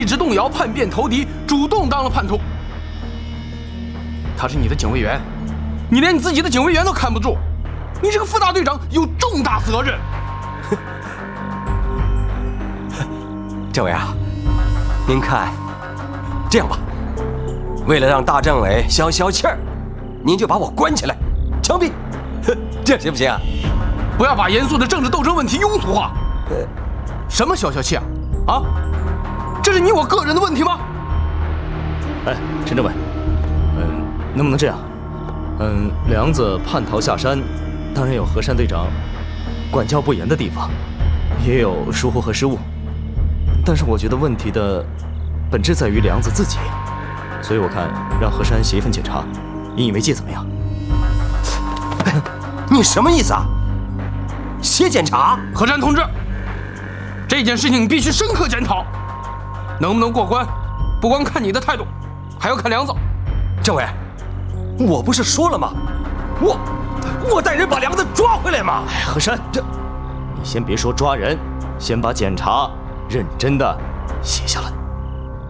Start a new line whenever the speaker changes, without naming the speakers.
一直动摇，叛变投敌，主动当了叛徒。他是你的警卫员，你连你自己的警卫员都看不住，你这个副大队长有重大责任。
政委啊，您看，这样吧，为了让大政委消消气儿，您就把我关起来，枪毙，这行不行啊？
不要把严肃的政治斗争问题庸俗化。什么消消气啊？啊，这是你我个人的问题吗？
哎，陈政委，能不能这样？梁子叛逃下山，当然有何山队长管教不严的地方，也有疏忽和失误。但是我觉得问题的本质在于梁子自己，所以我看让何山写一份检查，引以为戒，怎么样？
你什么意思啊？写检查？
何山同志，这件事情你必须深刻检讨，能不能过关，不光看你的态度，还要看梁子。
政委，我不是说了吗？我带人把梁子抓回来嘛。
何山，你先别说抓人，先把检查认真的写下来。